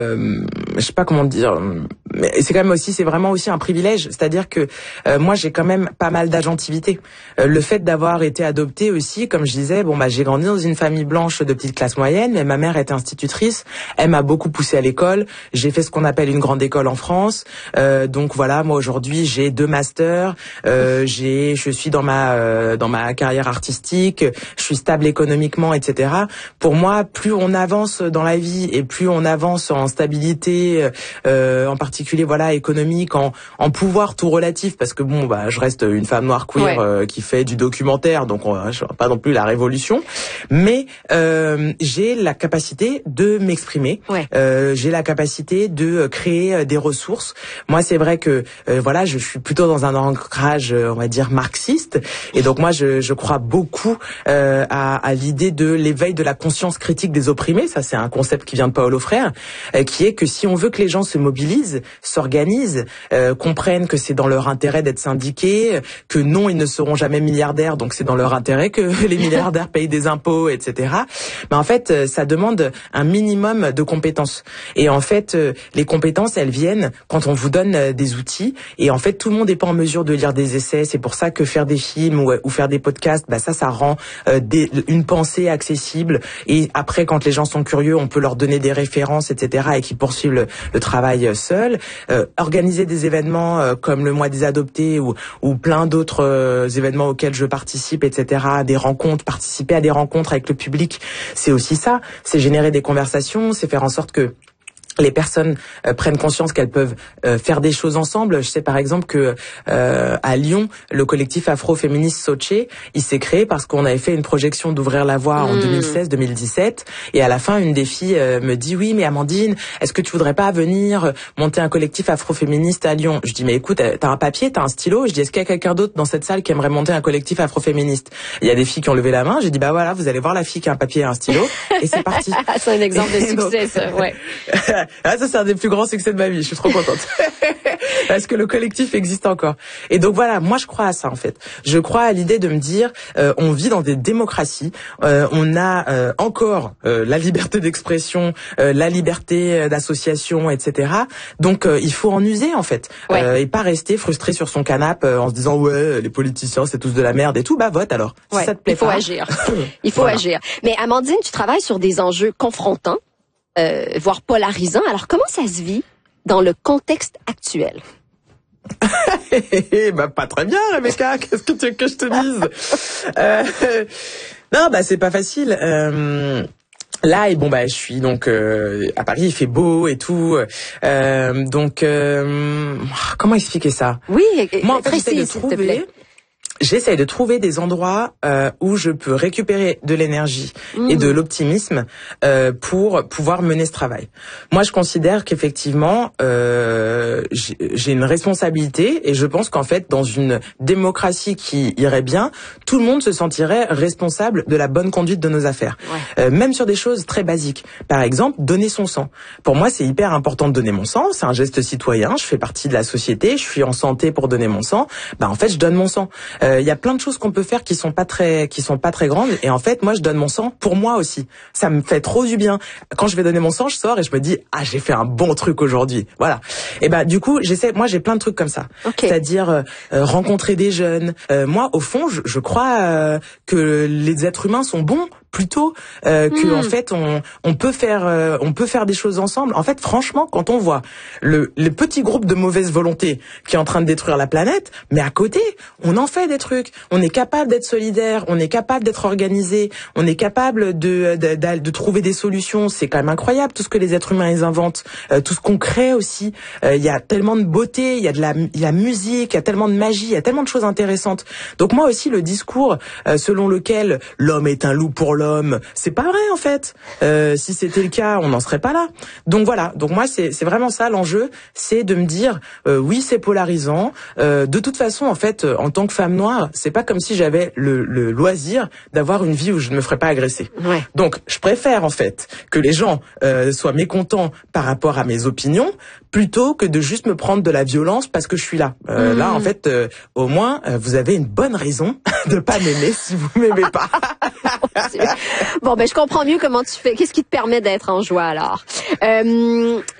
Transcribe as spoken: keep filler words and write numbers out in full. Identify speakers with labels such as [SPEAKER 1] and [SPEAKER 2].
[SPEAKER 1] Euh, je sais pas comment dire, mais c'est quand même aussi, c'est vraiment aussi un privilège. C'est-à-dire que euh, moi, j'ai quand même pas mal d'agentivité. Euh, le fait d'avoir été adoptée aussi, comme je disais, bon bah j'ai grandi dans une famille blanche de petite classe moyenne, mais ma mère était institutrice. Elle m'a beaucoup poussée à l'école. J'ai fait ce qu'on appelle une grande école en France. Euh, donc voilà, moi aujourd'hui j'ai deux masters. Euh, j'ai, je suis dans ma euh, dans ma carrière artistique. Je suis stable économiquement, et cetera. Pour moi, plus on avance dans la vie et plus on avance en stabilité, euh, en particulier voilà économique, en, en pouvoir tout relatif, parce que bon bah je reste une femme noire queer ouais. euh, qui fait du documentaire, donc on, je pas non plus la révolution, mais euh, j'ai la capacité de m'exprimer, ouais. euh, j'ai la capacité de créer des ressources. Moi c'est vrai que euh, voilà je suis plutôt dans un ancrage on va dire marxiste, et donc moi je, je crois beaucoup euh, à, à l'idée de l'éveil de la conscience critique des opprimés. Ça c'est un concept qui vient de Paulo Freire, qui est que si on veut que les gens se mobilisent, s'organisent, euh, comprennent que c'est dans leur intérêt d'être syndiqués, que non, ils ne seront jamais milliardaires, donc c'est dans leur intérêt que les milliardaires payent des impôts, et cetera. Mais en fait, ça demande un minimum de compétences. Et en fait, les compétences, elles viennent quand on vous donne des outils. Et en fait, tout le monde n'est pas en mesure de lire des essais. C'est pour ça que faire des films ou, ou faire des podcasts, bah ça, ça rend euh, des, une pensée accessible. Et après, quand les gens sont curieux, on peut leur donner des références, et cetera, et qui poursuivent le, le travail seul. Euh, organiser des événements euh, comme le mois des adoptés ou, ou plein d'autres euh, événements auxquels je participe, et cetera, des rencontres, participer à des rencontres avec le public, c'est aussi ça. C'est générer des conversations, c'est faire en sorte que les personnes euh, prennent conscience qu'elles peuvent euh, faire des choses ensemble. Je sais par exemple que euh, à Lyon, le collectif afro-féministe Soche, il s'est créé parce qu'on avait fait une projection d'Ouvrir la Voie mmh. en deux mille seize deux mille dix-sept, et à la fin, une des filles euh, me dit oui, mais Amandine, est-ce que tu voudrais pas venir monter un collectif afro-féministe à Lyon? Je dis mais écoute, t'as un papier, t'as un stylo? Je dis est-ce qu'il y a quelqu'un d'autre dans cette salle qui aimerait monter un collectif afro-féministe? Il y a des filles qui ont levé la main. J'ai dit bah voilà, vous allez voir la fille qui a un papier et un stylo, et c'est parti.
[SPEAKER 2] C'est un exemple de succès, ça, ouais.
[SPEAKER 1] Ah, ça, c'est un des plus grands succès de ma vie. Je suis trop contente. Parce que le collectif existe encore. Et donc voilà, moi, je crois à ça, en fait. Je crois à l'idée de me dire, euh, on vit dans des démocraties. Euh, on a euh, encore euh, la liberté d'expression, euh, la liberté d'association, et cetera. Donc, euh, il faut en user, en fait. Ouais. Euh, et pas rester frustré sur son canapé euh, en se disant, ouais, les politiciens, c'est tous de la merde et tout. Bah, vote alors.
[SPEAKER 2] Ouais.
[SPEAKER 1] Si ça te plaît
[SPEAKER 2] il faut
[SPEAKER 1] pas.
[SPEAKER 2] agir. Il faut
[SPEAKER 1] voilà.
[SPEAKER 2] agir. Mais Amandine, tu travailles sur des enjeux confrontants. Euh, voire polarisant. Alors, comment ça se vit dans le contexte actuel?
[SPEAKER 1] bah, pas très bien, Rebecca. Qu'est-ce que tu veux que je te dise? euh, Non, bah, c'est pas facile. Euh... Là, et bon, bah, je suis donc euh, à Paris, il fait beau et tout. Euh, donc, euh, comment expliquer ça?
[SPEAKER 2] Oui,
[SPEAKER 1] moi, en fait,
[SPEAKER 2] précis,
[SPEAKER 1] j'essaie de trouver... J'essaie de trouver des endroits euh, où je peux récupérer de l'énergie mmh. et de l'optimisme euh, pour pouvoir mener ce travail. Moi, je considère qu'effectivement, euh, j'ai une responsabilité, et je pense qu'en fait, dans une démocratie qui irait bien, tout le monde se sentirait responsable de la bonne conduite de nos affaires. Ouais. Euh, même sur des choses très basiques. Par exemple, donner son sang. Pour moi, c'est hyper important de donner mon sang. C'est un geste citoyen. Je fais partie de la société. Je suis en santé pour donner mon sang. Bah, en fait, je donne mon sang. Euh, Il euh, y a plein de choses qu'on peut faire qui sont pas très qui sont pas très grandes, et en fait moi je donne mon sang pour moi aussi. Ça me fait trop du bien. Quand je vais donner mon sang, je sors et je me dis ah j'ai fait un bon truc aujourd'hui. Voilà. Et ben du coup, j'essaie moi j'ai plein de trucs comme ça. Okay. C'est-à-dire euh, euh, rencontrer des jeunes. Euh, moi au fond, je, je crois euh, que les êtres humains sont bons plutôt euh, que mmh. en fait on on peut faire euh, on peut faire des choses ensemble. En fait, franchement, quand on voit le le petit groupe de mauvaise volonté qui est en train de détruire la planète, mais à côté, on en fait des trucs. On est capable d'être solidaire, on est capable d'être organisé, on est capable de de, de de trouver des solutions. C'est quand même incroyable tout ce que les êtres humains ils inventent, euh, tout ce qu'on crée aussi. Il euh, y a tellement de beauté, il y a de la il y a musique, il y a tellement de magie, il y a tellement de choses intéressantes. Donc moi aussi le discours euh, selon lequel l'homme est un loup pour l'homme, c'est pas vrai en fait. Euh, si c'était le cas, on n'en serait pas là. Donc voilà. Donc moi c'est c'est vraiment ça l'enjeu, c'est de me dire euh, oui c'est polarisant. Euh, de toute façon en fait en tant que femme noire, c'est pas comme si j'avais le, le loisir d'avoir une vie où je ne me ferais pas agresser. Ouais. Donc je préfère en fait que les gens euh, soient mécontents par rapport à mes opinions plutôt que de juste me prendre de la violence parce que je suis là. Euh, mmh. Là, en fait, euh, au moins, euh, vous avez une bonne raison de pas m'aimer si vous m'aimez pas.
[SPEAKER 2] Bon, ben je comprends mieux comment tu fais. Qu'est-ce qui te permet d'être en joie alors? Euh,